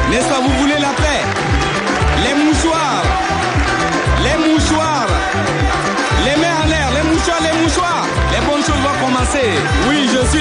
N'est-ce pas, vous voulez la paix? Les mouchoirs, les mains en l'air, les mouchoirs, les bonnes choses vont commencer. Oui, je suis